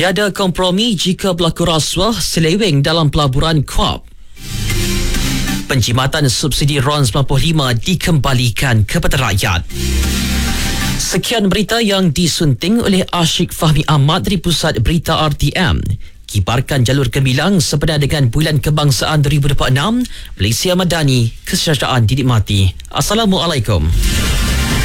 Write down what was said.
Tiada kompromi jika berlaku rasuah seleweng dalam pelaburan KOP. Penjimatan subsidi RON 95 dikembalikan kepada rakyat. Sekian berita yang disunting oleh Ashik Fahmi Ahmad dari Pusat Berita RTM. Kibarkan jalur gemilang sebenar dengan Bulan Kebangsaan 2026, Malaysia Madani, kesejahteraan dinikmati. Assalamualaikum.